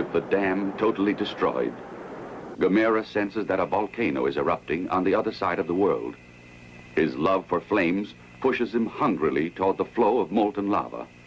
With the dam totally destroyed, Gamera senses that a volcano is erupting on the other side of the world. His love for flames pushes him hungrily toward the flow of molten lava.